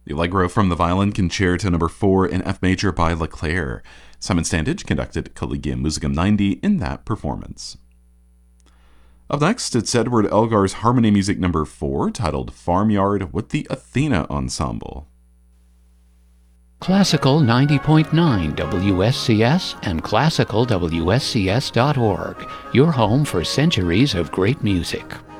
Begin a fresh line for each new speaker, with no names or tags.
The Allegro from the Violin Concerto No. 4 in F major by Leclerc. Simon Standage conducted Collegium Musicum 90 in that performance. Up next, it's Edward Elgar's Harmony Music No. 4, titled Farmyard with the Athena Ensemble.
Classical 90.9 WSCS and classicalwscs.org, your home for centuries of great music.